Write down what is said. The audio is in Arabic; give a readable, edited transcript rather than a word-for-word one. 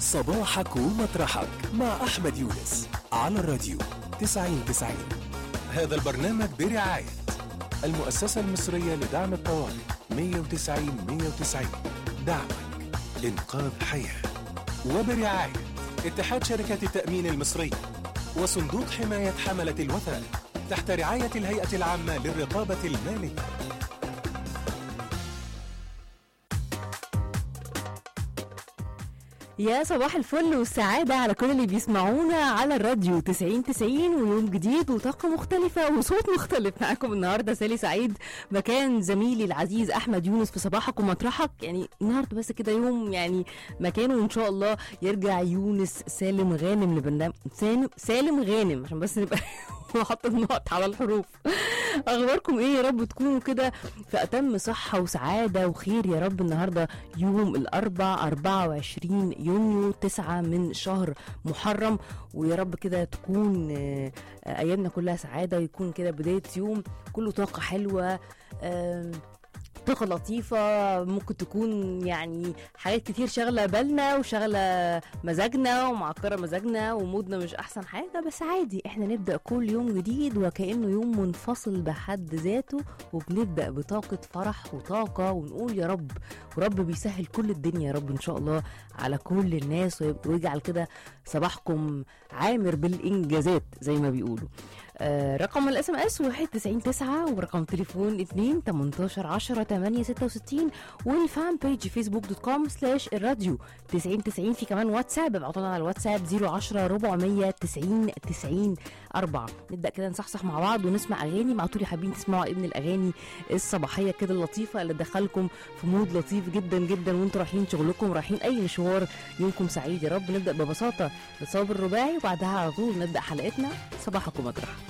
صباحك ومطرحك مع أحمد يونس على الراديو 90-90. هذا البرنامج برعاية المؤسسة المصرية لدعم الطوارئ 190-190. دعمك إنقاذ حياة. وبرعاية اتحاد شركات التأمين المصري وصندوق حماية حملة الوثائق تحت رعاية الهيئة العامة للرقابة المالية. يا صباح الفل والسعادة على كل اللي بيسمعونا على الراديو 90-90، ويوم جديد وطاقة مختلفة وصوت مختلف. معاكم النهاردة سالي سعيد مكان زميلي العزيز أحمد يونس في صباحك ومطرحك. يعني النهاردة بس كده يوم يعني مكانه، وإن شاء الله يرجع يونس سالم غانم لبرنامج سالم غانم، عشان بس نبقى حط النقط على الحروف. اخباركم ايه؟ يا رب تكونوا كده في اتم صحة وسعادة وخير يا رب. النهاردة يوم الاربعاء 24 يونيو 9 من شهر محرم، ويا رب كده تكون ايامنا كلها سعادة، ويكون كده بداية يوم كله طاقة حلوة، طاقة لطيفة. ممكن تكون يعني حاجات كتير شغلة بالنا وشغلة مزاجنا ومعكرة مزاجنا ومودنا مش أحسن حاجة، بس عادي احنا نبدأ كل يوم جديد وكأنه يوم منفصل بحد ذاته، وبنبدأ بطاقة فرح وطاقة، ونقول يا رب، ورب بيسهل كل الدنيا يا رب إن شاء الله على كل الناس، ويجعل كده صباحكم عامر بالإنجازات زي ما بيقولوا. رقم الاس ام اس 1909، ورقم تليفون 2-18-10-866، والفان بيج facebook.com/الراديو 90-90. في كمان واتساب، ابعتونا على الواتساب 010-490-90-94. نبدا كده نصحصح مع بعض ونسمع اغاني. معتولي حابين تسمعوا ابن الاغاني الصباحيه كده اللطيفه اللي تدخلكم في مود لطيف جدا جدا وانتوا رايحين شغلكم، رايحين اي مشوار. يومكم سعيد يا رب. نبدا ببساطه بالصواب الرباعي، وبعدها على طول نبدا حلقتنا صباحكم مطرح.